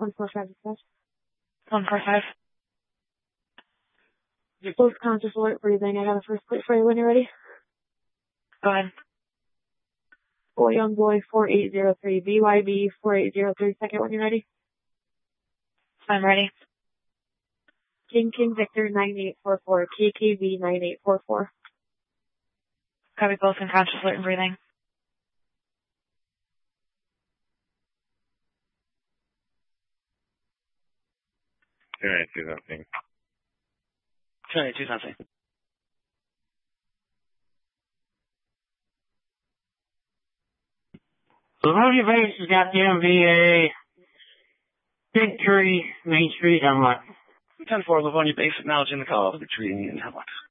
145 dispatch. 145. Close conscious alert breathing. I have a first plate for you when you're ready. Go ahead. Boy Young Boy 4803, BYB 4803, second when you're ready. I'm ready. King Victor 9844, KKB 9844. Copy both in conscious alert and breathing. Tonight, do something. Tonight, do something. Livonia Base has got the MVA. Big Tree, Main Street, Hemlock. 10-4, Livonia Base, acknowledging the call of the tree in Hemlock.